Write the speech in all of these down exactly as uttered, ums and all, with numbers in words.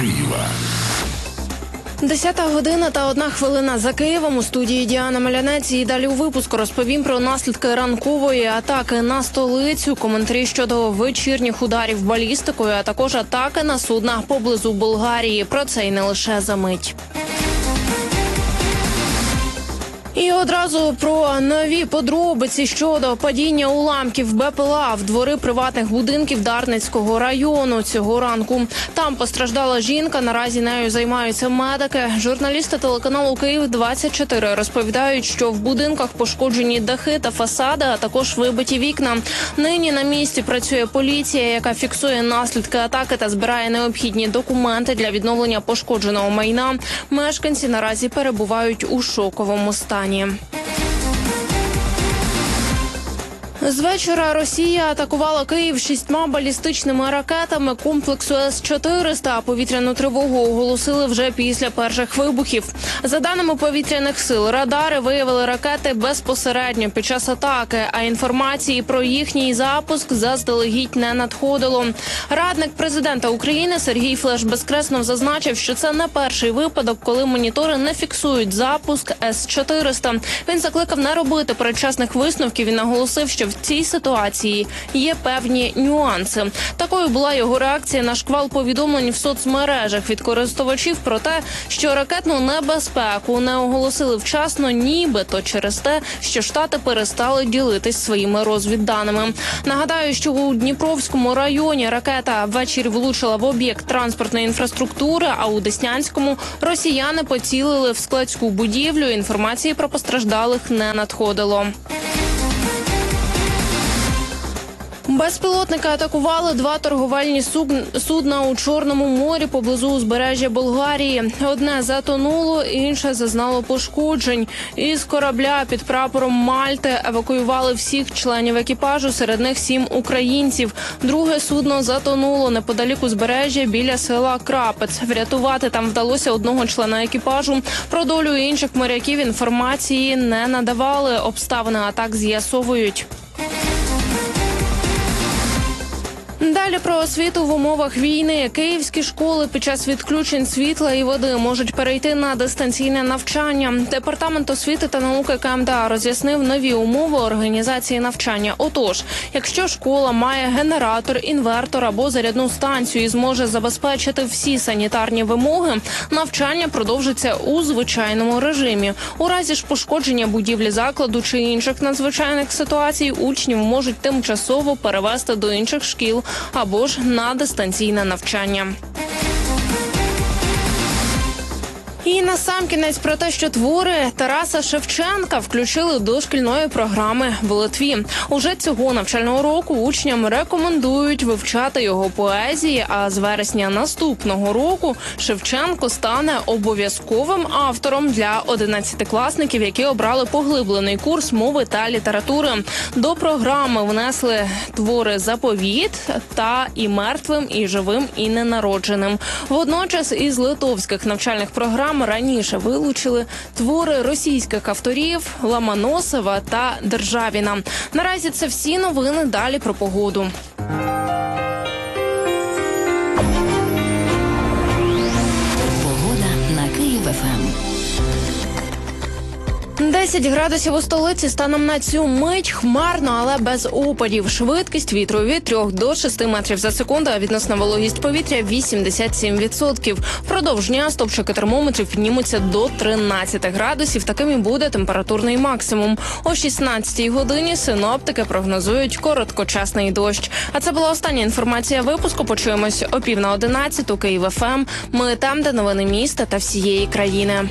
Києва. Десята година та одна хвилина за Києвом. У студії Діана Малянець. І далі у випуску розповім про наслідки ранкової атаки на столицю, коментарі щодо вечірніх ударів балістикою, а також атаки на судна поблизу Болгарії. Про це й не лише за мить. І одразу про нові подробиці щодо падіння уламків БПЛА в двори приватних будинків Дарницького району цього ранку. Там постраждала жінка, наразі нею займаються медики. Журналісти телеканалу Київ двадцять чотири розповідають, що в будинках пошкоджені дахи та фасади, а також вибиті вікна. Нині на місці працює поліція, яка фіксує наслідки атаки та збирає необхідні документи для відновлення пошкодженого майна. Мешканці наразі перебувають у шоковому стані. З вечора Росія атакувала Київ шістьма балістичними ракетами комплексу С чотириста. Повітряну тривогу оголосили вже після перших вибухів. За даними повітряних сил, радари виявили ракети безпосередньо під час атаки, а інформації про їхній запуск заздалегідь не надходило. Радник президента України Сергій Флеш-Безкреснов зазначив, що це не перший випадок, коли монітори не фіксують запуск С чотириста. Він закликав не робити передчасних висновків і наголосив, що в цій ситуації є певні нюанси. Такою була його реакція на шквал повідомлень в соцмережах від користувачів про те, що ракетну небезпеку не оголосили вчасно, нібито через те, що Штати перестали ділитись своїми розвідданими. Нагадаю, що у Дніпровському районі ракета ввечері влучила в об'єкт транспортної інфраструктури, а у Деснянському росіяни поцілили в складську будівлю. Інформації про постраждалих не надходило. Безпілотники атакували два торговельні судна у Чорному морі поблизу узбережжя Болгарії. Одне затонуло, інше зазнало пошкоджень. Із корабля під прапором Мальти евакуювали всіх членів екіпажу, серед них сім українців. Друге судно затонуло неподалік узбережжя біля села Крапець. Врятувати там вдалося одного члена екіпажу. Про долю інших моряків інформації не надавали. Обставини атак з'ясовують. Далі про освіту в умовах війни. Київські школи під час відключень світла і води можуть перейти на дистанційне навчання. Департамент освіти та науки КМДА роз'яснив нові умови організації навчання. Отож, якщо школа має генератор, інвертор або зарядну станцію і зможе забезпечити всі санітарні вимоги, навчання продовжиться у звичайному режимі. У разі ж пошкодження будівлі закладу чи інших надзвичайних ситуацій учнів можуть тимчасово перевести до інших шкіл або ж на дистанційне навчання. І насамкінець про те, що твори Тараса Шевченка включили до шкільної програми в Литві. Уже цього навчального року учням рекомендують вивчати його поезії, а з вересня наступного року Шевченко стане обов'язковим автором для одинадцятикласників, які обрали поглиблений курс мови та літератури. До програми внесли твори «Заповіт» та «І мертвим, і живим, і ненародженим». Водночас із литовських навчальних програм раніше вилучили твори російських авторів Ломоносова та Державіна. Наразі це всі новини, далі про погоду. Погода на Київ-ФМ. десять градусів у столиці станом на цю мить. Хмарно, але без опадів. Швидкість вітру від трьох до шести метрів за секунду, а відносна вологість повітря вісімдесят сім відсотків. Впродовж дня стовпчики термометрів піднімуться до тринадцяти градусів. Таким і буде температурний максимум. О шістнадцятій годині синоптики прогнозують короткочасний дощ. А це була остання інформація випуску. Почуємось о пів на одинадцяту. Київ-ФМ. Ми там, де новини міста та всієї країни.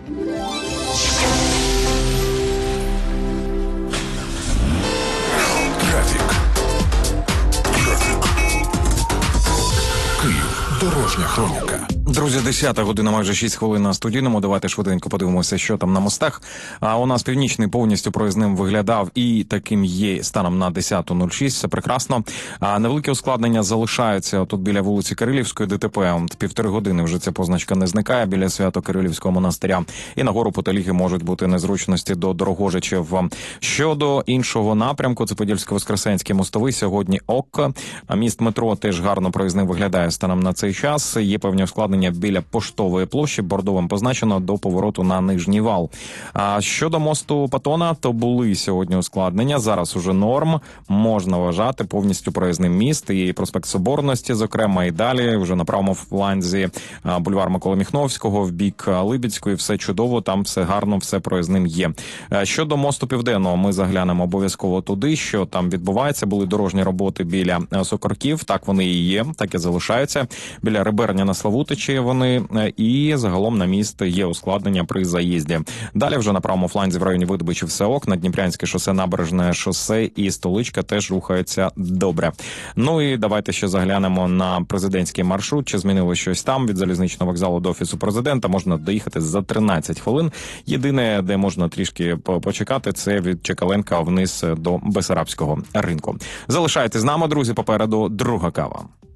Дорожня хроніка. Друзі, десята година, майже шість хвилин на студійному. Давайте швиденько подивимося, що там на мостах. А у нас Північний повністю проїзним виглядав і таким є станом на десята нуль шість. Все прекрасно. А невеликі ускладнення залишаються тут біля вулиці Кирилівської, ДТП. Півтори години вже ця позначка не зникає біля Свято-Кирилівського монастиря. І нагору Поталіги можуть бути незручності до Дорогожичів. Щодо іншого напрямку, це Подільсько-Воскресенський мостовий. Сьогодні ок. Міст метро теж гарно проїзним виглядає станом на цей час. Є певні ускладнення ускладнення біля Поштової площі, бордовим позначено до повороту на Нижній Вал. А щодо мосту Патона, то були сьогодні ускладнення, зараз уже норм, можна вважати повністю проїзним міст і проспект Соборності, зокрема, і далі вже на правому фланзі бульвар Миколи Міхновського в бік Либідської, все чудово, там все гарно, все проїзним є. Щодо мосту Південного, ми заглянемо обов'язково туди, що там відбувається. Були дорожні роботи біля Сокорків, так вони і є, так і залишаються. Біля Риберня на Славутичі вони, і загалом на міст є ускладнення при заїзді. Далі вже на правому фланзі в районі Видобичі все ок, на Дніпрянське шосе, Набережне шосе і Столичка теж рухаються добре. Ну і давайте ще заглянемо на президентський маршрут, чи змінило щось там. Від залізничного вокзалу до Офісу Президента можна доїхати за тринадцять хвилин. Єдине, де можна трішки почекати, це від Чекаленка вниз до Бесарабського ринку. Залишайтесь з нами, друзі, попереду друга кава.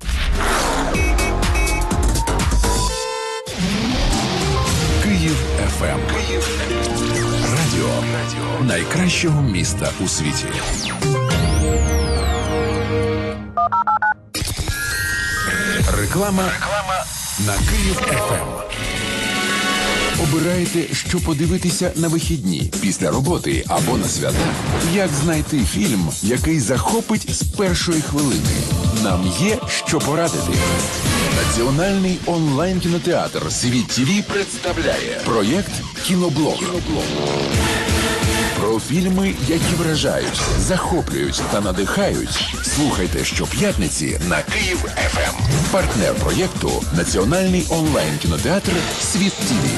Київ еф ем. Київ Радіо. Радіо найкращого міста у світі. Реклама, Реклама на Київ еф ем. Обираєте, що подивитися на вихідні, після роботи або на свята? Як знайти фільм, який захопить з першої хвилини? Нам є що порадити. Національний онлайн-кінотеатр «Світ ТІВІ» представляє проєкт «Кіноблог». Про фільми, які вражають, захоплюють та надихають. Слухайте щоп'ятниці на Київ еф ем. Партнер проєкту – Національний онлайн-кінотеатр «Світ ТІВІ».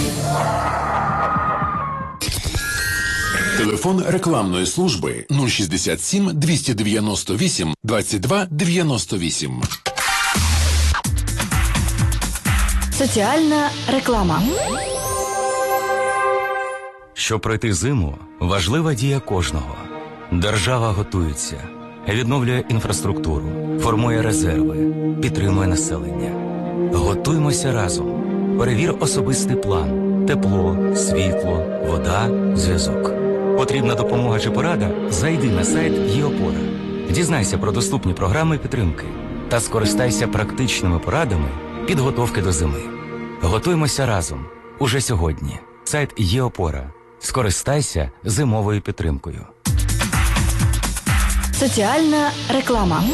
Телефон рекламної служби нуль шістдесят сім двісті дев'яносто вісім двадцять два дев'яносто вісім. Соціальна реклама. Щоб пройти зиму, важлива дія кожного. Держава готується, відновлює інфраструктуру, формує резерви, підтримує населення. Готуймося разом. Перевір особистий план. Тепло, світло, вода, зв'язок. Потрібна допомога чи порада? Зайди на сайт ЄОпора. Дізнайся про доступні програми підтримки та скористайся практичними порадами підготовки до зими. Готуймося разом. Уже сьогодні. Сайт ЄОпора. Скористайся зимовою підтримкою. Соціальна реклама.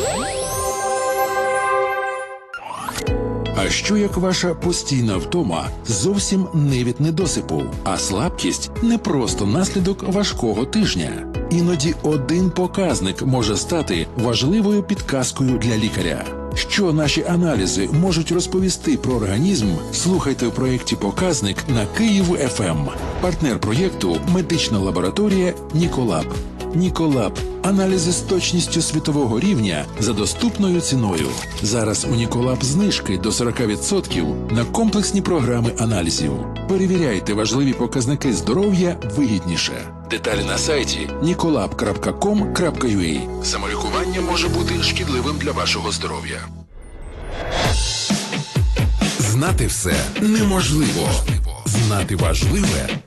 А що як ваша постійна втома зовсім не від недосипу, а слабкість не просто наслідок важкого тижня? Іноді один показник може стати важливою підказкою для лікаря. Що наші аналізи можуть розповісти про організм, слухайте в проєкті «Показник» на Київ еф ем. Партнер проєкту – медична лабораторія «Ніколаб». Ніколаб – аналізи з точністю світового рівня за доступною ціною. Зараз у Ніколаб знижки до сорок відсотків на комплексні програми аналізів. Перевіряйте важливі показники здоров'я вигідніше. Деталі на сайті ніколаб крапка ком крапка ю а. Самолікування може бути шкідливим для вашого здоров'я. Знати все неможливо. Знати важливе